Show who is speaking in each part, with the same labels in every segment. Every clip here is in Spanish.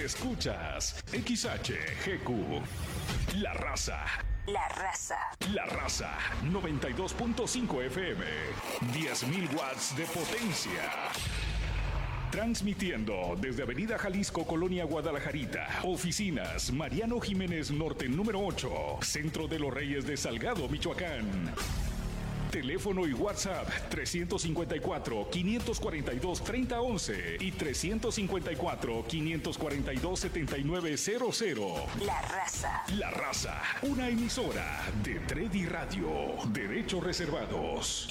Speaker 1: Escuchas XHGQ. La Raza.
Speaker 2: La Raza.
Speaker 1: La Raza 92.5 FM. 10.000 watts de potencia. Transmitiendo desde Avenida Jalisco, Colonia Guadalajarita. Oficinas Mariano Jiménez Norte número 8. Centro de los Reyes de Salgado, Michoacán. Teléfono y WhatsApp 354-542-3011 y 354-542-7900.
Speaker 2: La Raza.
Speaker 1: La Raza, una emisora de Tredi Radio. Derechos reservados.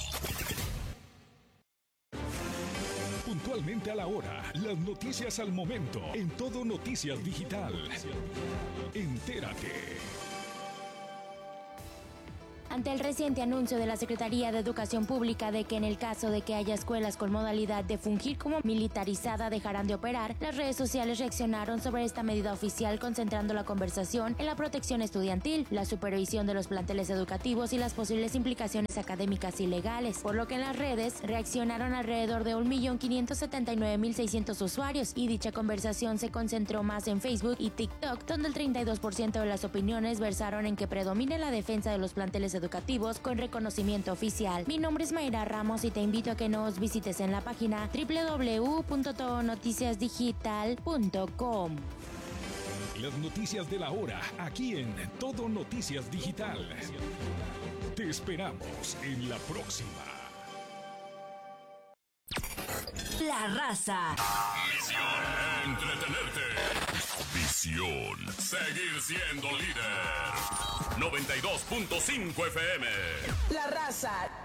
Speaker 1: Puntualmente a la hora, las noticias al momento, en Todo Noticias Digital. Entérate.
Speaker 3: Ante el reciente anuncio de la Secretaría de Educación Pública de que en el caso de que haya escuelas con modalidad de fungir como militarizada dejarán de operar, las redes sociales reaccionaron sobre esta medida oficial, concentrando la conversación en la protección estudiantil, la supervisión de los planteles educativos y las posibles implicaciones académicas y legales, por lo que en las redes reaccionaron alrededor de 1.579.600 usuarios, y dicha conversación se concentró más en Facebook y TikTok, donde el 32% de las opiniones versaron en que predomine la defensa de los planteles educativos con reconocimiento oficial. Mi nombre es Mayra Ramos y te invito a que nos visites en la página www.todonoticiasdigital.com.
Speaker 1: Las noticias de la hora, aquí en Todo Noticias Digital. Te esperamos en la próxima.
Speaker 2: La Raza.
Speaker 4: Misión: entretenerte. Visión: seguir siendo líder. 92.5 FM.
Speaker 2: La Raza